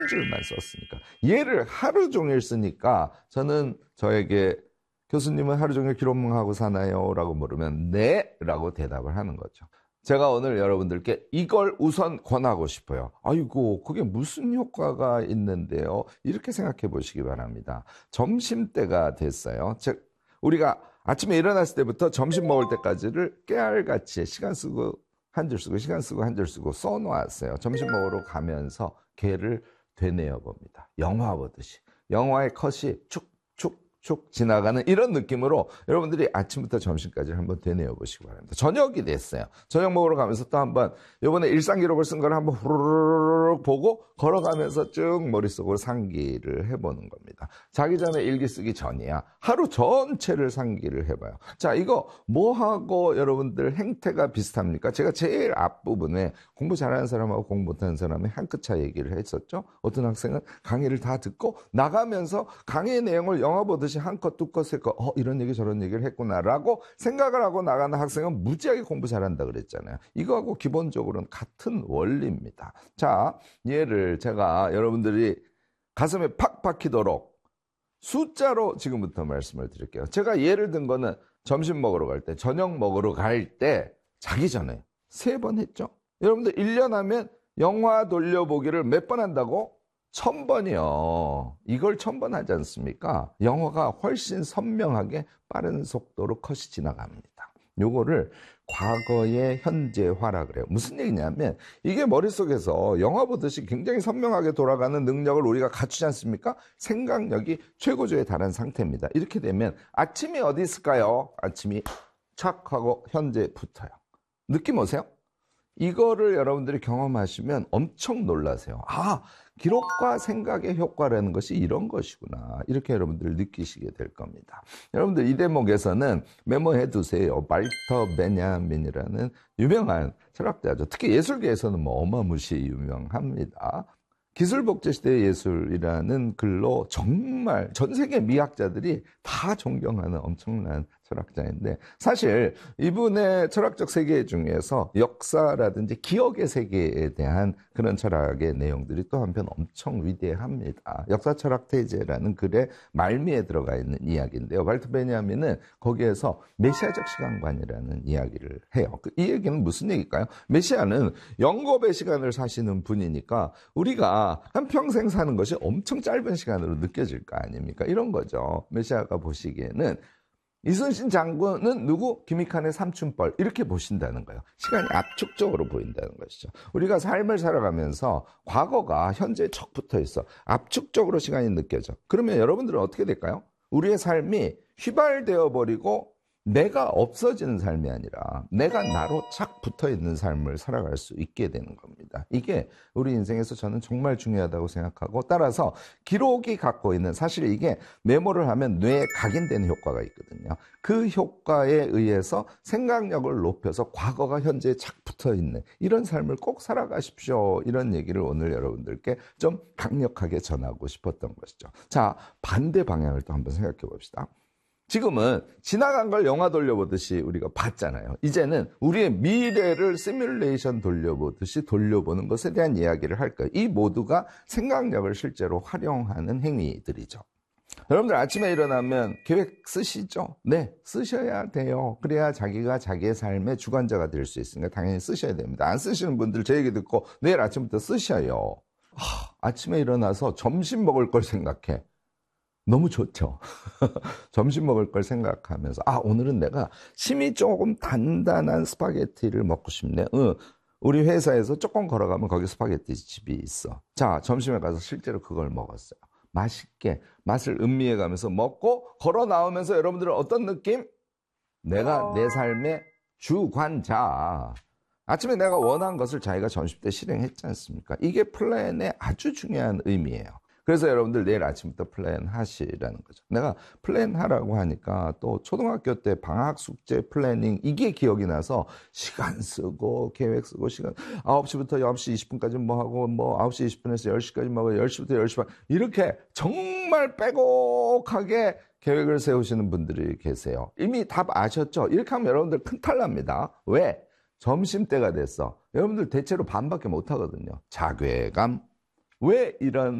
줄만 썼으니까. 얘를 하루 종일 쓰니까 저는 저에게 교수님은 하루 종일 기록문하고 사나요? 라고 물으면 네! 라고 대답을 하는 거죠. 제가 오늘 여러분들께 이걸 우선 권하고 싶어요. 아이고, 그게 무슨 효과가 있는데요? 이렇게 생각해 보시기 바랍니다. 점심때가 됐어요. 즉, 우리가 아침에 일어났을 때부터 점심 먹을 때까지를 깨알같이 시간 쓰고 한 줄 쓰고 시간 쓰고 한 줄 쓰고 써놓았어요. 점심 먹으러 가면서 걔를 되뇌어 봅니다. 영화 보듯이. 영화의 컷이 축축축 지나가는 이런 느낌으로 여러분들이 아침부터 점심까지 한번 되뇌어 보시기 바랍니다. 저녁이 됐어요. 저녁 먹으러 가면서 또 한번 이번에 일상 기록을 쓴 걸 한번 후루룩 보고 걸어가면서 쭉 머릿속으로 상기를 해보는 겁니다. 자기 전에 일기 쓰기 전이야. 하루 전체를 상기를 해봐요. 자, 이거 뭐하고 여러분들 행태가 비슷합니까? 제가 제일 앞부분에 공부 잘하는 사람하고 공부 못하는 사람의 한 끗 차이 얘기를 했었죠. 어떤 학생은 강의를 다 듣고 나가면서 강의의 내용을 영화 보듯이 한 컷, 두 컷, 세 컷, 이런 얘기 저런 얘기를 했구나라고 생각을 하고 나가는 학생은 무지하게 공부 잘한다 그랬잖아요. 이거하고 기본적으로는 같은 원리입니다. 자, 얘를 제가 여러분들이 가슴에 팍 박히도록 숫자로 지금부터 말씀을 드릴게요. 제가 예를 든 거는 점심 먹으러 갈 때, 저녁 먹으러 갈 때 자기 전에 3번 했죠. 여러분들 1년 하면 영화 돌려보기를 몇 번 한다고? 1000번이요. 이걸 1000번 하지 않습니까? 영화가 훨씬 선명하게 빠른 속도로 컷이 지나갑니다. 요거를 과거의 현재화라 그래요. 무슨 얘기냐면 이게 머릿속에서 영화 보듯이 굉장히 선명하게 돌아가는 능력을 우리가 갖추지 않습니까? 생각력이 최고조에 달한 상태입니다. 이렇게 되면 아침이 어디 있을까요? 아침이 착 하고 현재 붙어요. 느낌 오세요? 이거를 여러분들이 경험하시면 엄청 놀라세요. 아, 기록과 생각의 효과라는 것이 이런 것이구나. 이렇게 여러분들 느끼시게 될 겁니다. 여러분들 이 대목에서는 메모해 두세요. 발터 베냐민이라는 유명한 철학자죠. 특히 예술계에서는 뭐 어마무시 유명합니다. 기술복제시대의 예술이라는 글로 정말 전 세계 미학자들이 다 존경하는 엄청난 철학자인데 사실 이분의 철학적 세계 중에서 역사라든지 기억의 세계에 대한 그런 철학의 내용들이 또 한편 엄청 위대합니다. 역사철학 태제라는 글의 말미에 들어가 있는 이야기인데요. 발터 베냐민은 거기에서 메시아적 시간관이라는 이야기를 해요. 이 얘기는 무슨 얘기일까요? 메시아는 영겁의 시간을 사시는 분이니까 우리가 한평생 사는 것이 엄청 짧은 시간으로 느껴질 거 아닙니까? 이런 거죠. 메시아가 보시기에는 이순신 장군은 누구? 김익환의 삼촌뻘 이렇게 보신다는 거예요. 시간이 압축적으로 보인다는 것이죠. 우리가 삶을 살아가면서 과거가 현재에 척 붙어 있어. 압축적으로 시간이 느껴져. 그러면 여러분들은 어떻게 될까요? 우리의 삶이 휘발되어 버리고 내가 없어지는 삶이 아니라 내가 나로 착 붙어있는 삶을 살아갈 수 있게 되는 겁니다. 이게 우리 인생에서 저는 정말 중요하다고 생각하고 따라서 기록이 갖고 있는 사실 이게 메모를 하면 뇌에 각인되는 효과가 있거든요. 그 효과에 의해서 생각력을 높여서 과거가 현재에 착 붙어있는 이런 삶을 꼭 살아가십시오. 이런 얘기를 오늘 여러분들께 좀 강력하게 전하고 싶었던 것이죠. 자, 반대 방향을 또 한번 생각해 봅시다. 지금은 지나간 걸 영화 돌려보듯이 우리가 봤잖아요. 이제는 우리의 미래를 시뮬레이션 돌려보듯이 돌려보는 것에 대한 이야기를 할 거예요. 이 모두가 생각력을 실제로 활용하는 행위들이죠. 여러분들 아침에 일어나면 계획 쓰시죠? 네, 쓰셔야 돼요. 그래야 자기가 자기의 삶의 주관자가 될 수 있으니까 당연히 쓰셔야 됩니다. 안 쓰시는 분들 제 얘기 듣고 내일 아침부터 쓰셔요. 아침에 일어나서 점심 먹을 걸 생각해. 너무 좋죠. 점심 먹을 걸 생각하면서 오늘은 내가 심이 조금 단단한 스파게티를 먹고 싶네. 우리 회사에서 조금 걸어가면 거기 스파게티 집이 있어. 자, 점심에 가서 실제로 그걸 먹었어요. 맛있게 맛을 음미해 가면서 먹고 걸어 나오면서 여러분들은 어떤 느낌? 내가 내 삶의 주관자. 아침에 내가 원한 것을 자기가 점심 때 실행했지 않습니까? 이게 플랜의 아주 중요한 의미예요. 그래서 여러분들 내일 아침부터 플랜 하시라는 거죠. 내가 플랜 하라고 하니까 또 초등학교 때 방학 숙제 플래닝 이게 기억이 나서 시간 쓰고 계획 쓰고 시간 9시부터 9시 20분까지 뭐 하고 뭐 9시 20분에서 10시까지 뭐 하고 10시부터 10시 반 이렇게 정말 빼곡하게 계획을 세우시는 분들이 계세요. 이미 답 아셨죠? 이렇게 하면 여러분들 큰탈 납니다. 왜? 점심때가 됐어. 여러분들 대체로 반밖에 못 하거든요. 자괴감, 왜 이런